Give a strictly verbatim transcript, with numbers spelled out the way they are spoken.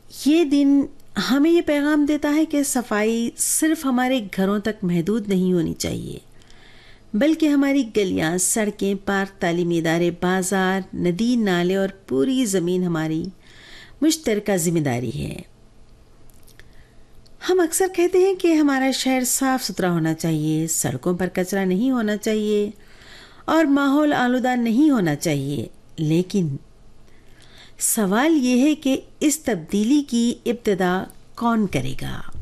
ये दिन हमें ये पैगाम देता है कि सफाई सिर्फ हमारे घरों तक महदूद नहीं होनी चाहिए, बल्कि हमारी गलियां, सड़कें, पार्क, तालीमी इदारे, बाजार, नदी, नाले और पूरी ज़मीन हमारी मुश्तरका जिम्मेदारी है। हम अक्सर कहते हैं कि हमारा शहर साफ सुथरा होना चाहिए, सड़कों पर कचरा नहीं होना चाहिए और माहौल आलूदा नहीं होना चाहिए, लेकिन सवाल ये है कि इस तब्दीली की इब्तिदा कौन करेगा?